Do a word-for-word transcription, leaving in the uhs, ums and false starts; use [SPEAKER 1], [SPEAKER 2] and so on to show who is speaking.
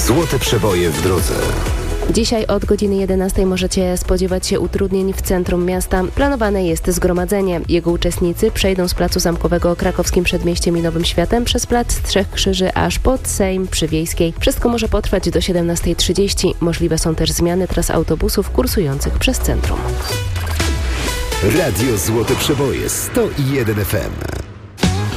[SPEAKER 1] Złote przeboje w drodze.
[SPEAKER 2] Dzisiaj od godziny jedenastej możecie spodziewać się utrudnień w centrum miasta. Planowane jest zgromadzenie. Jego uczestnicy przejdą z Placu Zamkowego Krakowskim Przedmieściem i Nowym Światem przez Plac Trzech Krzyży aż pod Sejm przy Wiejskiej. Wszystko może potrwać do siedemnastej trzydzieści. Możliwe są też zmiany tras autobusów kursujących przez centrum.
[SPEAKER 1] Radio Złote Przeboje sto jeden F M.